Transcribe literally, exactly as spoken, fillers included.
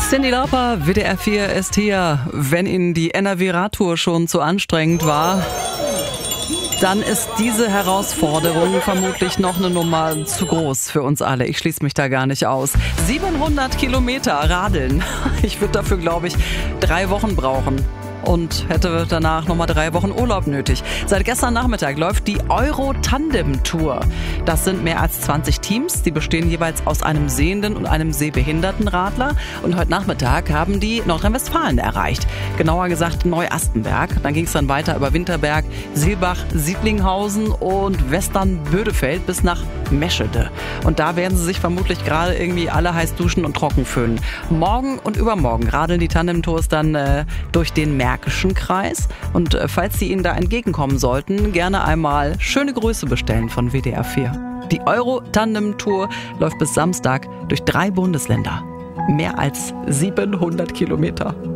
Cyndi Lauper, W D R vier ist hier. Wenn Ihnen die N R W-Radtour schon zu anstrengend war, dann ist diese Herausforderung vermutlich noch eine Nummer zu groß für uns alle. Ich schließe mich da gar nicht aus. siebenhundert Kilometer radeln. Ich würde dafür, glaube ich, drei Wochen brauchen. Und hätte danach nochmal drei Wochen Urlaub nötig. Seit gestern Nachmittag läuft die Euro-Tandem-Tour. Das sind mehr als zwanzig Teams. Die bestehen jeweils aus einem sehenden und einem sehbehinderten Radler. Und heute Nachmittag haben die Nordrhein-Westfalen erreicht. Genauer gesagt Neuastenberg. Dann ging es dann weiter über Winterberg, Seelbach, Siedlinghausen und Western-Bödefeld bis nach Meschede. Und da werden sie sich vermutlich gerade irgendwie alle heiß duschen und trocken föhnen. Morgen und übermorgen radeln die Tandem-Tours dann äh, durch den Märkischen Kreis. Und äh, falls Sie Ihnen da entgegenkommen sollten, gerne einmal schöne Grüße bestellen von W D R vier. Die Euro-Tandem-Tour läuft bis Samstag durch drei Bundesländer. Mehr als siebenhundert Kilometer.